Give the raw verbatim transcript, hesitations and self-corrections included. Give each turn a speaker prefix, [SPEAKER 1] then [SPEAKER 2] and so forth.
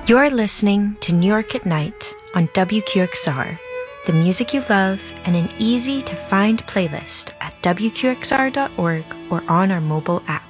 [SPEAKER 1] You're listening to New York at Night on W Q X R, the music you love and an easy-to-find playlist at W Q X R dot org or on our mobile app.